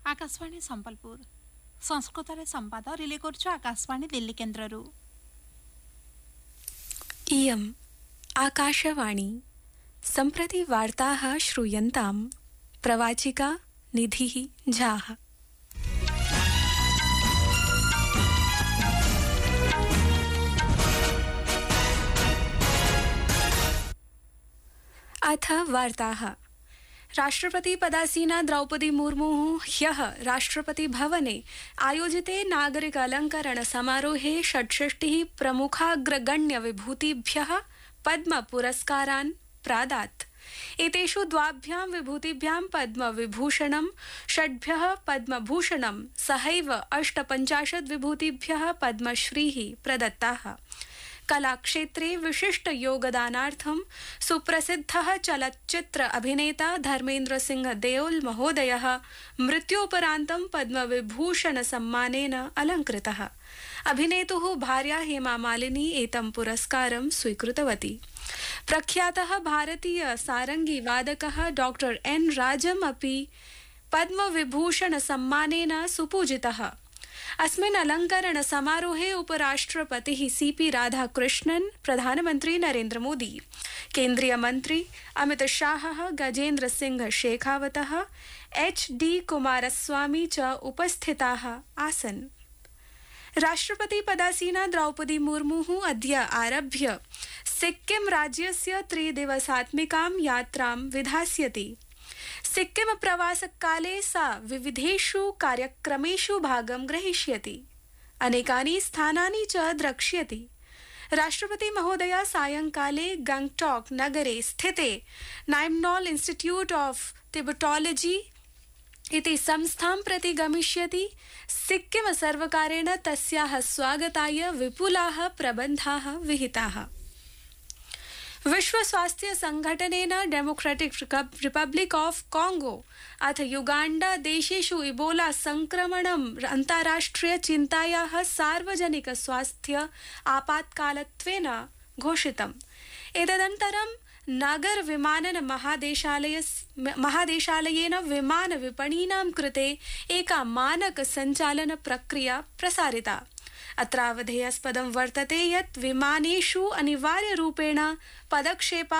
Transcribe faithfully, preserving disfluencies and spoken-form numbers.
आकाशवाणी संबलपुर संस्कृत संवाद रिले कर आकाशवाणी दिल्ली केन्द्ररू इयम् आकाशवाणी सम्प्रति वार्ताः श्रूयन्ताम् प्रवाचिका निधिः झाः। अथ वार्ताः। राष्ट्रपति पदासीना द्रौपदी मुर्मु ह्यः राष्ट्रपति भवने आयोजिते नागरिक अलंकरण समारोहे षट्षष्टिः प्रमुखाग्रगण्य विभूतिभ्यः पद्म पुरस्कारान् प्रादात्। एतेषु द्वाभ्यां विभूतिभ्यां पद्म विभूषणं, षड्भ्यः पद्मभूषणं सहैव अष्टपञ्चाशत् विभूतिभ्यः पद्मश्रीः प्रदत्ताः। कलाक्षेत्रे विशिष्ट योगदानार्थं सुप्रसिद्धः चलच्चित्र अभिनेता धर्मेन्द्र सिंह देओल महोदयः मृत्योपरान्तं पद्मविभूषण सम्मानेन अलङ्कृतः। अभिनेतुः भार्या हेमा मालिनी एतं पुरस्कारं स्वीकृतवती। प्रख्यातः भारतीय सारंगी वादकः डॉक्टर एन राजम अपि पद्मविभूषण सम्मानेन सुपूजितः। अस्मिन् अलंकरण समारोहे उपराष्ट्रपतिः सीपी राधाकृष्णन्, प्रधानमंत्री नरेंद्र मोदी, केंद्रीय मंत्री अमित शाहः, गजेंद्र सिंह शेखावतः, एच डी कुमारस्वामी च उपस्थिताः आसन्। राष्ट्रपति पदासीना द्रौपदी मुर्मु अद्य आरभ्य सिक्किम राज्यस्य त्रिदिवसात्मिकां यात्रां विधास्यति। सिक्किम प्रवासकाले सा विविधेषु कार्यक्रमेषु भागं ग्रहीष्यति, अनेकानि स्थानानि च द्रक्ष्यति। राष्ट्रपति महोदया सायंकाले गंगटॉक नगरे स्थिते नाइम्नॉल इंस्टीट्यूट ऑफ टिबेटोलॉजी इति संस्थां प्रति गमिष्यति। सिक्किम सर्वकारेण तस्याः स्वागताय विपुलाः प्रबन्धाः विहिताः। विश्व स्वास्थ्य संघटनेन डेमोक्रेटिक रिपब्लिक ऑफ कांगो अथ युगांडा देशेषु इबोला संक्रमणम् अन्ताराष्ट्रिय चिन्तायाः सार्वजनिक स्वास्थ्य आपातकालत्वेन घोषितम्। एतदनन्तरं नागर विमानन महादेशालयेन विमान विपणीनां कृते एका मानक संचालन प्रक्रिया प्रसारिता। अत्रावधेयास्पदं वर्तते यत् विमानेषु अनिवार्यरूपेण पदक्षेपा